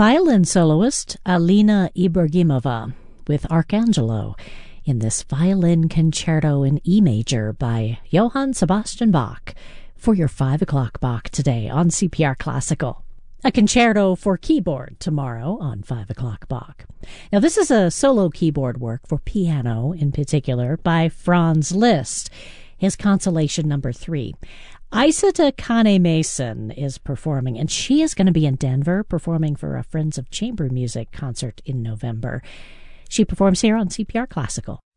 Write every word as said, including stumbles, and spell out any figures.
violin soloist Alina Ibragimova with Arcangelo in this violin concerto in E major by Johann Sebastian Bach for your five o'clock Bach today on C P R Classical. A concerto for keyboard tomorrow on five o'clock Bach. Now, this is a solo keyboard work for piano in particular by Franz Liszt, his consolation number three. Isata Kane-Mason is performing, and she is going to be in Denver performing for a Friends of Chamber Music concert in November. She performs here on C P R Classical.